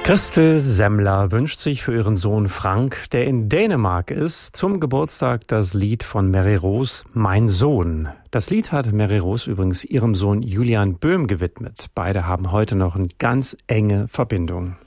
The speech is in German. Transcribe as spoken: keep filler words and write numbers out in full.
Christel Semmler wünscht sich für ihren Sohn Frank, der in Dänemark ist, zum Geburtstag das Lied von Mary Rose, Mein Sohn. Das Lied hat Mary Rose übrigens ihrem Sohn Julian Böhm gewidmet. Beide haben heute noch eine ganz enge Verbindung.